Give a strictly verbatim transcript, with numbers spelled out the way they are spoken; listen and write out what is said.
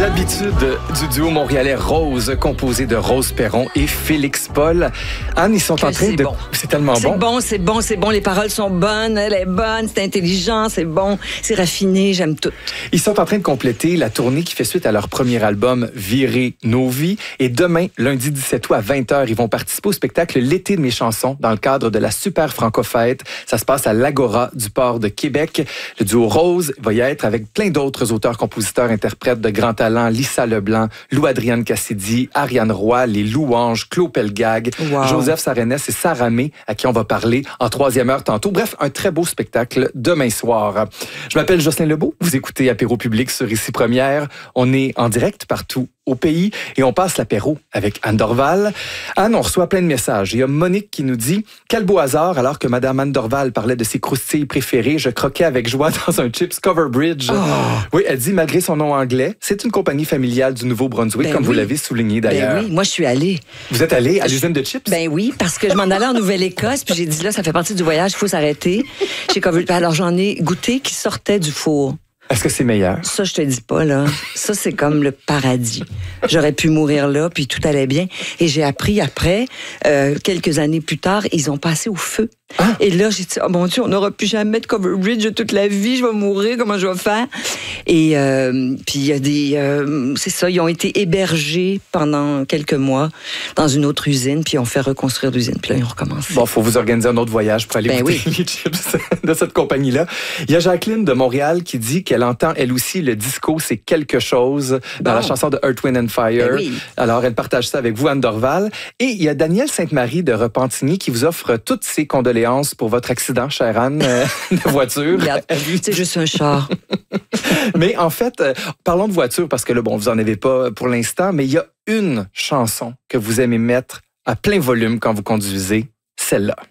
l'habitude du duo montréalais Rose, composé de Rose Perron et Félix Paul. Anne, ils sont que en train c'est de... Bon. C'est tellement bon. C'est bon, c'est bon, c'est bon. Les paroles sont bonnes, elle est bonne, c'est intelligent, c'est bon, c'est raffiné, j'aime tout. Ils sont en train de compléter la tournée qui fait suite à leur premier album, Virer nos vies. Et demain, lundi dix-sept août à vingt heures, ils vont participer au spectacle L'été de mes chansons dans le cadre de la Super Franco-Fête. Ça se passe à l'Agora du port de Québec. Le duo Rose va y être avec plein d'autres auteurs, compositeurs, interprètes de grands talents. Lisa Leblanc, Lou-Adrienne Cassidy, Ariane Roy, Les Louanges, Claude Pelgag, wow. Joseph Sarenès et Sarah May, à qui on va parler en troisième heure tantôt. Bref, un très beau spectacle demain soir. Je m'appelle Jocelyn Lebeau. Vous écoutez Apéro Public sur Ici Première. On est en direct partout au pays et on passe l'apéro avec Anne Dorval. Anne, on reçoit plein de messages. Il y a Monique qui nous dit « Quel beau hasard, alors que Madame Anne Dorval parlait de ses croustilles préférées, je croquais avec joie dans un chips Coverbridge. Oh. » Oui, elle dit, malgré son nom anglais, c'est une compagnie familiale du Nouveau-Brunswick, ben comme oui. vous l'avez souligné d'ailleurs. Ben oui, moi je suis allée. Vous êtes allée à l'usine de chips? Ben oui, parce que je m'en allais en Nouvelle-Écosse, puis j'ai dit là, ça fait partie du voyage, il faut s'arrêter. Chez Coverbridge. Alors j'en ai goûté qui sortait du four. Est-ce que c'est meilleur? Ça, je te dis pas, là. Ça, c'est comme le paradis. J'aurais pu mourir là, puis tout allait bien. Et j'ai appris après, euh, quelques années plus tard, ils ont passé au feu. Ah. Et là, j'ai dit, oh mon Dieu, on n'aura plus jamais de Coverbridge toute la vie, je vais mourir, comment je vais faire? Et euh, puis, il y a des... Euh, c'est ça, ils ont été hébergés pendant quelques mois dans une autre usine, puis ils ont fait reconstruire l'usine. Puis là, ils ont recommencé. Bon, il faut vous organiser un autre voyage pour aller ben goûter oui. les chips de cette compagnie-là. Il y a Jacqueline de Montréal qui dit qu'elle entend, elle aussi, le disco, c'est quelque chose dans bon. la chanson de Earth, Wind and Fire. Ben oui. Alors, elle partage ça avec vous, Anne Dorval. Et il y a Danielle Sainte-Marie de Repentigny qui vous offre toutes ses condoléances pour votre accident, chère Anne, euh, de voiture. Regarde, c'est juste un char. Mais en fait, euh, parlons de voiture parce que là, bon, vous en avez pas pour l'instant, mais il y a une chanson que vous aimez mettre à plein volume quand vous conduisez, celle-là.